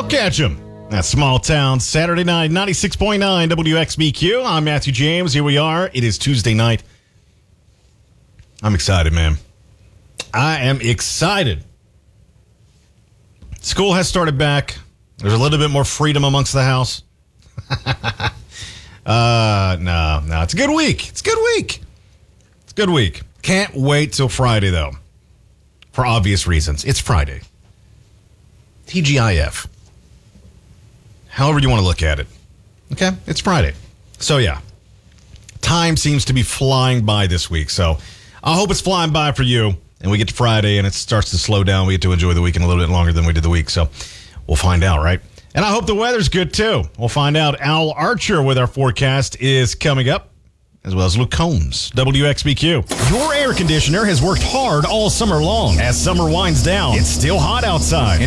I'll catch him. That's Small Town, Saturday night, 96.9 WXBQ. I'm Matthew James. Here we are. It is Tuesday night. I'm excited, man. I am excited. School has started back. There's a little bit more freedom amongst the house. No. It's a good week. It's a good week. Can't wait till Friday, though. For obvious reasons. It's Friday. TGIF. However you want to look at it. Okay? It's Friday. So, yeah. Time seems to be flying by this week. So, I hope it's flying by for you. And we get to Friday and it starts to slow down. We get to enjoy the weekend a little bit longer than we did the week. So, we'll find out, right? And I hope the weather's good, too. We'll find out. Al Archer with our forecast is coming up, as well as Luke Combs, WXBQ. Your air conditioner has worked hard all summer long. As summer winds down, it's still hot outside.